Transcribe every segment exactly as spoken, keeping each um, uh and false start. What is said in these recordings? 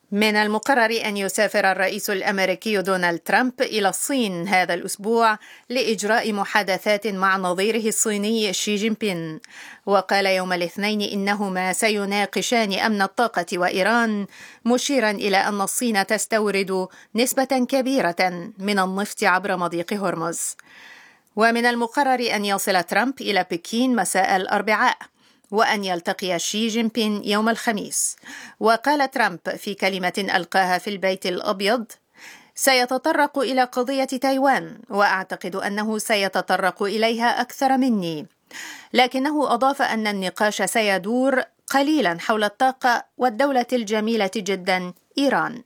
من المقرر أن يسافر الرئيس الأمريكي دونالد ترامب إلى الصين هذا الأسبوع لإجراء محادثات مع نظيره الصيني شي جين بين. وقال يوم الاثنين إنهما سيناقشان أمن الطاقة وإيران، مشيرا إلى أن الصين تستورد نسبة كبيرة من النفط عبر مضيق هرمز. ومن المقرر أن يصل ترامب إلى بكين مساء الأربعاء، وأن يلتقي شي جين بين يوم الخميس. وقال ترامب في كلمة ألقاها في البيت الأبيض: سيتطرق إلى قضية تايوان، وأعتقد أنه سيتطرق إليها أكثر مني، لكنه أضاف أن النقاش سيدور قليلا حول الطاقة والدولة الجميلة جدا إيران.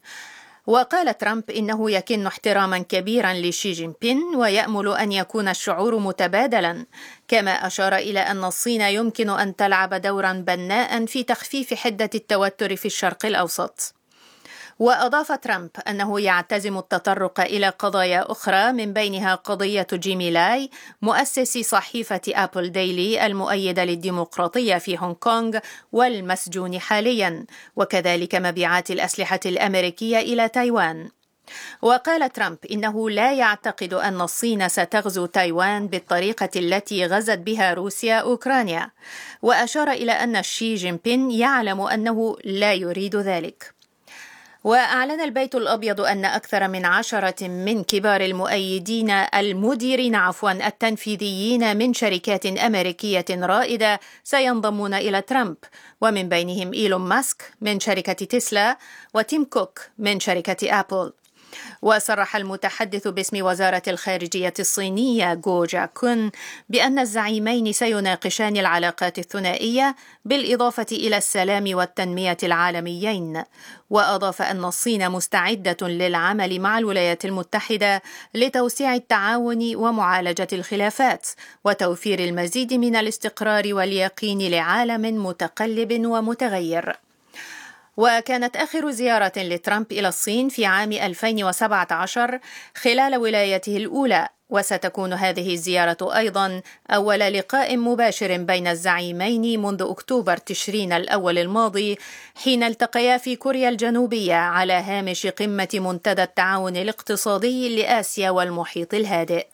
وقال ترامب إنه يكن احتراما كبيرا لشي جين بين ويأمل أن يكون الشعور متبادلا، كما أشار إلى أن الصين يمكن أن تلعب دورا بناء في تخفيف حدة التوتر في الشرق الأوسط. وأضاف ترامب أنه يعتزم التطرق إلى قضايا أخرى، من بينها قضية جيمي لاي مؤسس صحيفة أبل ديلي المؤيدة للديمقراطية في هونغ كونغ والمسجون حاليا، وكذلك مبيعات الأسلحة الأمريكية إلى تايوان. وقال ترامب إنه لا يعتقد أن الصين ستغزو تايوان بالطريقة التي غزت بها روسيا أوكرانيا، وأشار إلى أن شي جين بين يعلم أنه لا يريد ذلك. وأعلن البيت الأبيض أن أكثر من عشرة من كبار المؤيدين المديرين عفوا التنفيذيين من شركات أمريكية رائدة سينضمون إلى ترامب، ومن بينهم إيلون ماسك من شركة تسلا وتيم كوك من شركة أبل. وصرح المتحدث باسم وزارة الخارجية الصينية جو جاكون بأن الزعيمين سيناقشان العلاقات الثنائية بالإضافة إلى السلام والتنمية العالميين. وأضاف أن الصين مستعدة للعمل مع الولايات المتحدة لتوسيع التعاون ومعالجة الخلافات وتوفير المزيد من الاستقرار واليقين لعالم متقلب ومتغير. وكانت آخر زيارة لترامب إلى الصين في عام ألفين وسبعة عشر خلال ولايته الأولى، وستكون هذه الزيارة أيضا أول لقاء مباشر بين الزعيمين منذ أكتوبر تشرين الأول الماضي، حين التقيا في كوريا الجنوبية على هامش قمة منتدى التعاون الاقتصادي لآسيا والمحيط الهادئ.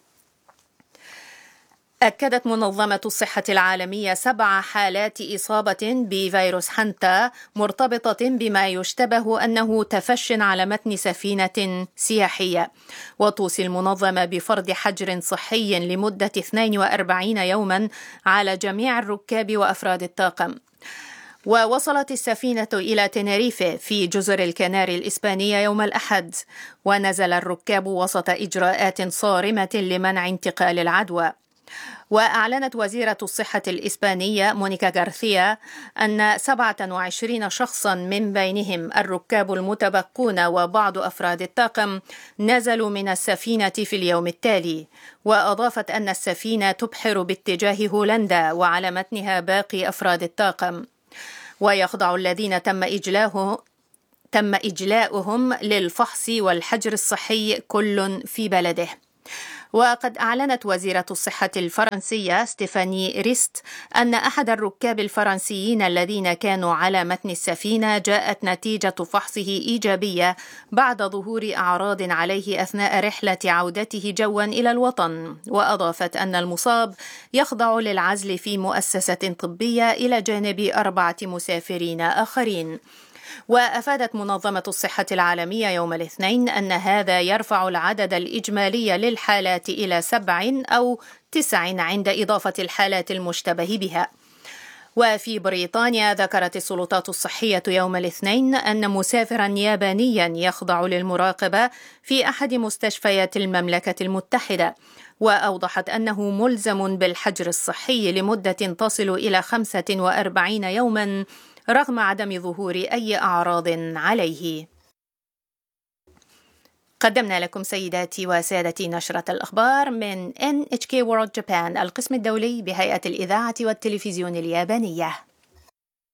أكدت منظمة الصحة العالمية سبع حالات إصابة بفيروس حانتا مرتبطة بما يشتبه أنه تفش على متن سفينة سياحية. وتوصي المنظمة بفرض حجر صحي لمدة اثنين وأربعين يوما على جميع الركاب وأفراد الطاقم. ووصلت السفينة إلى تنريفه في جزر الكناري الإسبانية يوم الأحد، ونزل الركاب وسط إجراءات صارمة لمنع انتقال العدوى. وأعلنت وزيرة الصحة الإسبانية مونيكا غارثيا أن سبعة وعشرين شخصا من بينهم الركاب المتبقون وبعض أفراد الطاقم نزلوا من السفينة في اليوم التالي. وأضافت أن السفينة تبحر باتجاه هولندا وعلى متنها باقي أفراد الطاقم، ويخضع الذين تم إجلاؤه تم إجلاؤهم للفحص والحجر الصحي كل في بلده. وقد أعلنت وزيرة الصحة الفرنسية ستيفاني ريست أن أحد الركاب الفرنسيين الذين كانوا على متن السفينة جاءت نتيجة فحصه إيجابية بعد ظهور أعراض عليه أثناء رحلة عودته جوا إلى الوطن. وأضافت أن المصاب يخضع للعزل في مؤسسة طبية إلى جانب أربعة مسافرين آخرين. وأفادت منظمة الصحة العالمية يوم الاثنين أن هذا يرفع العدد الإجمالي للحالات إلى سبع أو تسع عند إضافة الحالات المشتبه بها. وفي بريطانيا ذكرت السلطات الصحية يوم الاثنين أن مسافرا يابانيا يخضع للمراقبة في أحد مستشفيات المملكة المتحدة، وأوضحت أنه ملزم بالحجر الصحي لمدة تصل إلى خمسة وأربعين يوما رغم عدم ظهور أي أعراض عليه. قدمنا لكم سيداتي وسادتي نشرة الأخبار من إن إتش كي World Japan، القسم الدولي بهيئة الإذاعة والتلفزيون اليابانية.